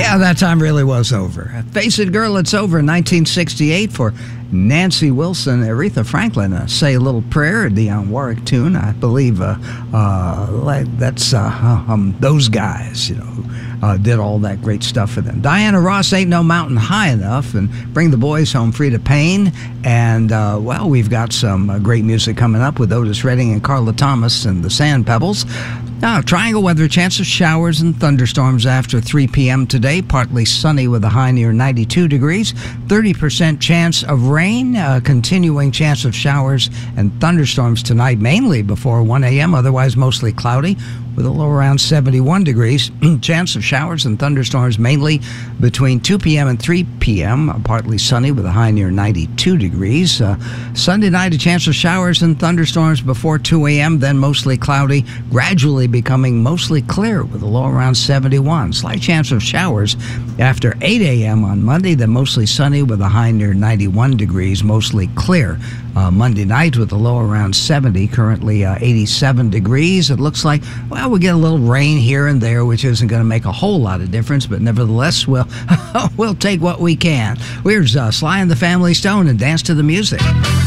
Yeah, that time really was over. Face It Girl, It's Over in 1968 for Nancy Wilson, Aretha Franklin, Say a Little Prayer, a Dionne Warwick tune. I believe that's those guys, who did all that great stuff for them. Diana Ross, Ain't No Mountain High Enough, and Bring the Boys Home, Freda Payne. And, we've got some great music coming up with Otis Redding and Carla Thomas and the Sand Pebbles. Triangle weather, chance of showers and thunderstorms after 3 p.m. today. Partly sunny with a high near 92 degrees. 30% chance of rain. Continuing chance of showers and thunderstorms tonight, mainly before 1 a.m. Otherwise mostly cloudy with a low around 71 degrees. Chance of showers and thunderstorms mainly between 2 p.m. and 3 p.m. Partly sunny with a high near 92 degrees. Sunday night, a chance of showers and thunderstorms before 2 a.m., then mostly cloudy, gradually becoming mostly clear with a low around 71. Slight chance of showers after 8 a.m. on Monday, then mostly sunny with a high near 91 degrees, mostly clear. Monday night with a low around 70, currently 87 degrees. It looks like, we'll get a little rain here and there, which isn't going to make a whole lot of difference, but nevertheless, we'll take what we can. Here's Sly and the Family Stone and Dance to the Music.